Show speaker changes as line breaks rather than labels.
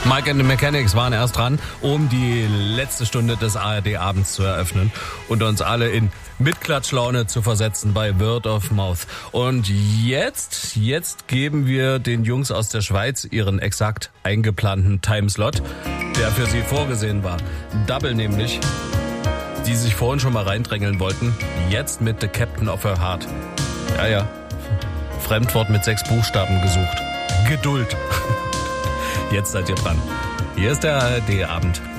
Mike and the Mechanics waren erst dran, um die letzte Stunde des ARD-Abends zu eröffnen und uns alle in Mitklatschlaune zu versetzen bei Word of Mouth. Und jetzt geben wir den Jungs aus der Schweiz ihren exakt eingeplanten Timeslot, der für sie vorgesehen war. Double nämlich, die sich vorhin schon mal reindrängeln wollten, jetzt mit The Captain of Her Heart. Ja. Fremdwort mit 6 Buchstaben gesucht. Geduld. Jetzt seid ihr dran. Hier ist der ARD-Abend.